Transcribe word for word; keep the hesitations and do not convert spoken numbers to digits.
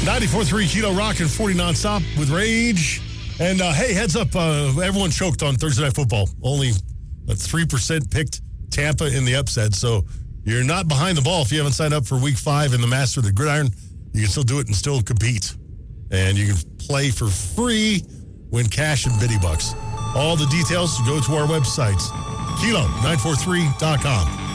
ninety-four point three Kilo Rock and forty nonstop with Rage. And uh, hey, heads up, uh, everyone choked on Thursday Night Football. Only uh, three percent picked Tampa in the upset. So you're not behind the ball if you haven't signed up for week five in the Master of the Gridiron. You can still do it and still compete. And you can play for free, win cash and Biddy Bucks. All the details, go to our website, kilo nine four three dot com.